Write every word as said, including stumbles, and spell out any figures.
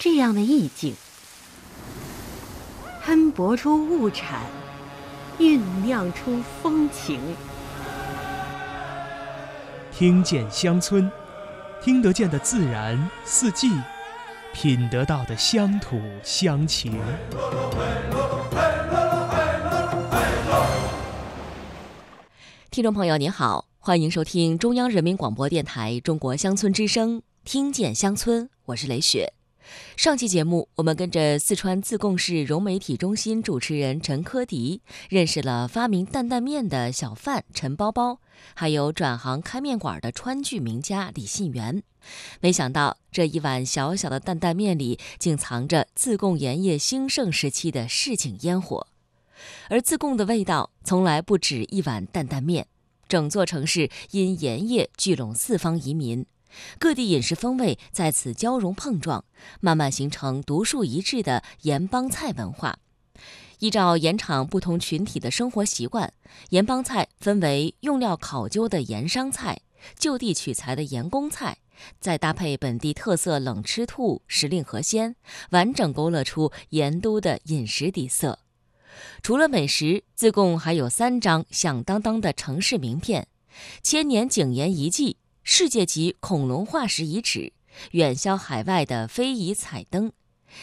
这样的意境，喷薄出物产，酝酿出风情。 听见乡村，听得见的自然四季，品得到的乡土乡情。 听众朋友您好，欢迎收听中央人民广播电台中国乡村之声，听见乡村，我是雷雪。上期节目，我们跟着四川自贡市融媒体中心主持人陈科迪，认识了发明担担面的小贩陈包包，还有转行开面馆的川剧名家李信元。没想到这一碗小小的担担面里，竟藏着自贡盐业兴盛时期的市井烟火。而自贡的味道从来不止一碗担担面，整座城市因盐业聚拢四方移民，各地饮食风味在此交融碰撞，慢慢形成独树一帜的盐帮菜文化。依照盐场不同群体的生活习惯，盐帮菜分为用料考究的盐商菜、就地取材的盐工菜，再搭配本地特色冷吃兔、时令河鲜，完整勾勒出盐都的饮食底色。除了美食，自贡还有三张响当当的城市名片：千年井盐遗迹、世界级恐龙化石遗址、远销海外的非遗彩灯，